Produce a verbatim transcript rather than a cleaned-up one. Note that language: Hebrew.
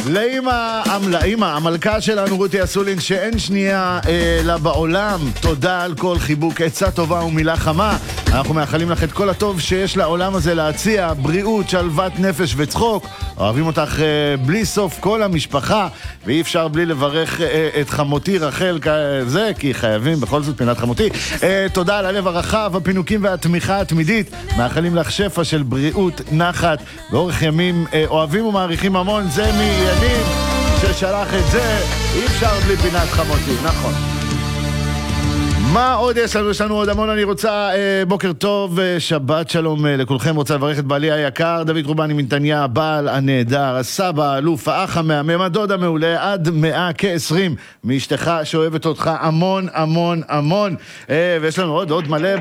לאמא, לאמא, המלכה שלנו רותי אסולין, שאין שנייה אה, לה בעולם. תודה על כל חיבוק, עצה טובה ומילה חמה. אנחנו מאחלים לך את כל הטוב שיש לעולם הזה להציע, בריאות, שלוות נפש וצחוק. אוהבים אותך אה, בלי סוף כל המשפחה, ואי אפשר בלי לברך אה, את חמותי רחל כזה, כי חייבים בכל זאת פינת חמותי. אה, תודה על הלב הרחב, הפינוקים והתמיכה התמידית. מאחלים לך שפע של בריאות, נחת ואורך ימים אה, אוהבים ומעריכים המון. זה מיניב ששלח את זה, אי אפשר בלי פינת חמותי, נכון. מה עוד יש לנו? יש לנו עוד המון. אני רוצה, אה, בוקר טוב, אה, שבת שלום אה, לכולכם. רוצה לברך את בעלי היקר, דוד רובני מנתניה, הבעל הנהדר, הסבא, האלוף, האח המהמם, הדוד המעולה, עד מאה כעשרים, מאשתך שאוהבת אותך המון המון המון. אה, ויש לנו עוד, עוד מלא